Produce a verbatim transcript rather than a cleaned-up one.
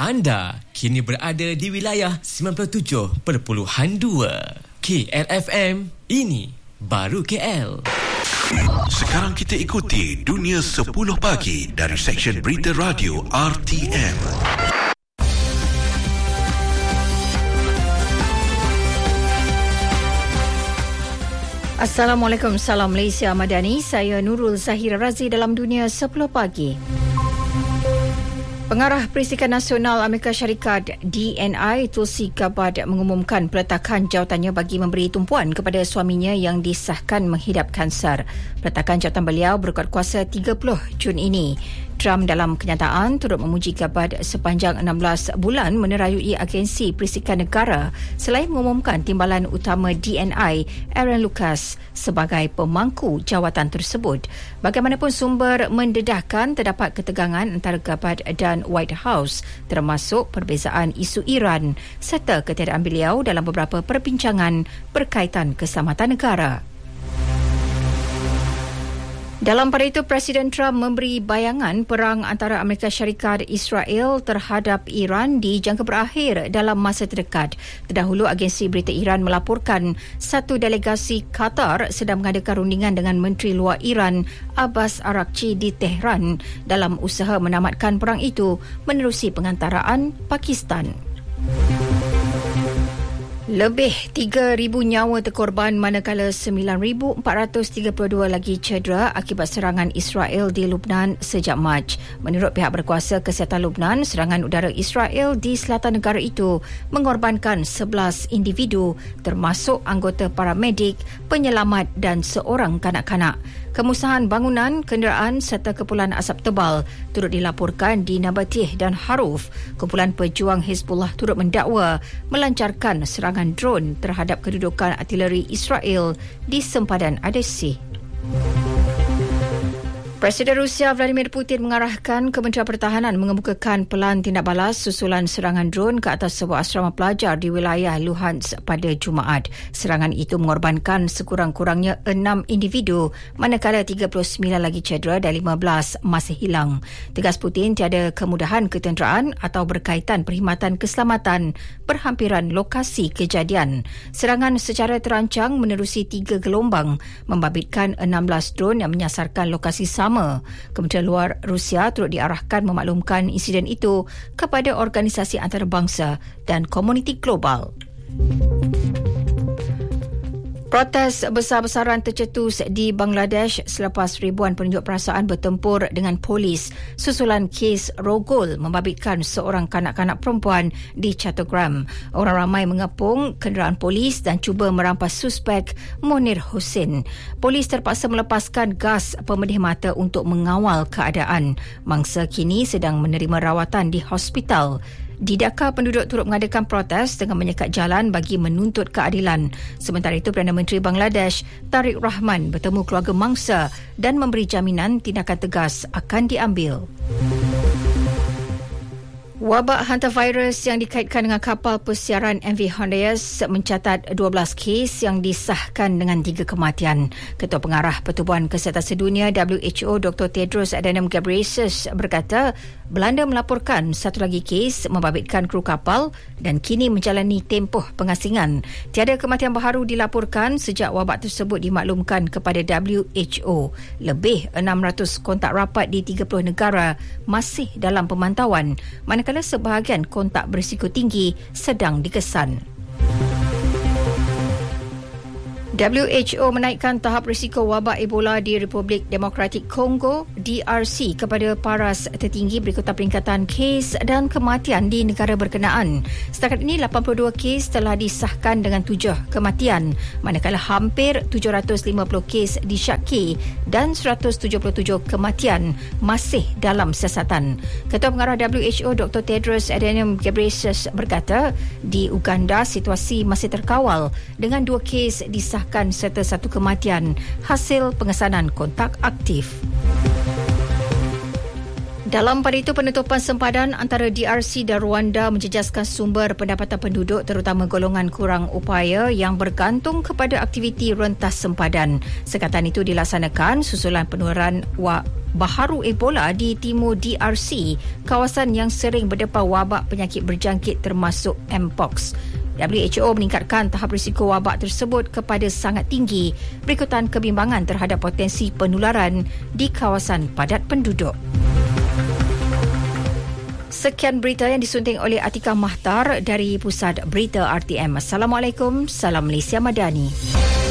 Anda kini berada di wilayah sembilan puluh tujuh perpuluhan dua K L F M. Ini baru K L. Sekarang kita ikuti Dunia sepuluh Pagi dari Seksyen Berita Radio R T M. Assalamualaikum, salam Malaysia Madani. Saya Nurul Zahira Razi dalam Dunia sepuluh Pagi. Pengarah Perisikan Nasional Amerika Syarikat D N I Tulsi Gabbard mengumumkan peletakan jawatannya bagi memberi tumpuan kepada suaminya yang disahkan menghidap kanser. Peletakan jawatan beliau berkuat kuasa tiga puluh Jun ini. Trump dalam kenyataan turut memuji Gabbard sepanjang enam belas bulan menerayui agensi perisikan negara selain mengumumkan timbalan utama D N I Aaron Lucas sebagai pemangku jawatan tersebut. Bagaimanapun sumber mendedahkan terdapat ketegangan antara Gabbard dan White House termasuk perbezaan isu Iran serta ketiadaan beliau dalam beberapa perbincangan berkaitan keselamatan negara. Dalam pada itu, Presiden Trump memberi bayangan perang antara Amerika Syarikat Israel terhadap Iran dijangka berakhir dalam masa terdekat. Terdahulu, agensi berita Iran melaporkan satu delegasi Qatar sedang mengadakan rundingan dengan Menteri Luar Iran Abbas Araghchi di Tehran dalam usaha menamatkan perang itu menerusi pengantaraan Pakistan. Lebih tiga ribu nyawa terkorban manakala sembilan ribu empat ratus tiga puluh dua lagi cedera akibat serangan Israel di Lubnan sejak Mac. Menurut pihak berkuasa kesihatan Lubnan, serangan udara Israel di selatan negara itu mengorbankan sebelas individu termasuk anggota paramedik, penyelamat dan seorang kanak-kanak. Kemusnahan bangunan, kenderaan serta kepulan asap tebal turut dilaporkan di Nabatih dan Haruf. Kumpulan pejuang Hezbollah turut mendakwa melancarkan serangan drone terhadap kedudukan artileri Israel di sempadan Adesi. Presiden Rusia Vladimir Putin mengarahkan Kementerian Pertahanan mengemukakan pelan tindak balas susulan serangan drone ke atas sebuah asrama pelajar di wilayah Luhansk pada Jumaat. Serangan itu mengorbankan sekurang-kurangnya enam individu manakala tiga puluh sembilan lagi cedera dan lima belas masih hilang. Tegas Putin tiada kemudahan ketenteraan atau berkaitan perkhidmatan keselamatan berhampiran lokasi kejadian. Serangan secara terancang menerusi tiga gelombang membabitkan enam belas drone yang menyasarkan lokasi sama. Kementerian Luar Rusia turut diarahkan memaklumkan insiden itu kepada organisasi antarabangsa dan komuniti global. Protes besar-besaran tercetus di Bangladesh selepas ribuan penunjuk perasaan bertempur dengan polis susulan kes rogol membabitkan seorang kanak-kanak perempuan di Chattogram. Orang ramai mengepung kenderaan polis dan cuba merampas suspek Monir Hussein. Polis terpaksa melepaskan gas pemedih mata untuk mengawal keadaan. Mangsa kini sedang menerima rawatan di hospital. Di Dhaka, penduduk turut mengadakan protes dengan menyekat jalan bagi menuntut keadilan. Sementara itu, Perdana Menteri Bangladesh Tariq Rahman bertemu keluarga mangsa dan memberi jaminan tindakan tegas akan diambil. Wabak hantavirus yang dikaitkan dengan kapal pesiaran M V Hondias mencatat dua belas kes yang disahkan dengan tiga kematian. Ketua Pengarah Pertubuhan Kesihatan Sedunia W H O Doktor Tedros Adhanom Ghebreyesus berkata Belanda melaporkan satu lagi kes membabitkan kru kapal dan kini menjalani tempoh pengasingan. Tiada kematian baharu dilaporkan sejak wabak tersebut dimaklumkan kepada W H O. Lebih enam ratus kontak rapat di tiga puluh negara masih dalam pemantauan, manakala sebahagian kontak berisiko tinggi sedang dikesan. W H O menaikkan tahap risiko wabak Ebola di Republik Demokratik Kongo D R C kepada paras tertinggi berikutan peningkatan kes dan kematian di negara berkenaan. Setakat ini lapan puluh dua kes telah disahkan dengan tujuh kematian, manakala hampir tujuh ratus lima puluh kes disyaki dan seratus tujuh puluh tujuh kematian masih dalam siasatan. Ketua Pengarah W H O Doktor Tedros Adhanom Ghebreyesus berkata di Uganda situasi masih terkawal dengan dua kes disahkan serta satu kematian hasil pengesanan kontak aktif. Dalam pada itu, penutupan sempadan antara D R C dan Rwanda menjejaskan sumber pendapatan penduduk terutama golongan kurang upaya yang bergantung kepada aktiviti rentas sempadan. Sekatan itu dilaksanakan susulan penularan wa- baharu Ebola di timur D R C, kawasan yang sering berdepan wabak penyakit berjangkit termasuk Mpox. W H O meningkatkan tahap risiko wabak tersebut kepada sangat tinggi berikutan kebimbangan terhadap potensi penularan di kawasan padat penduduk. Sekian berita yang disunting oleh Atika Mahtar dari Pusat Berita R T M. Assalamualaikum, salam Malaysia Madani.